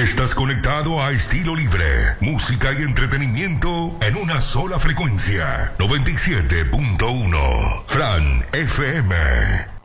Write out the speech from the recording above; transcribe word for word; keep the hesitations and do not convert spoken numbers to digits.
Estás conectado a Estilo Libre. Música y entretenimiento en una sola frecuencia. noventa y siete punto uno. Fran F M.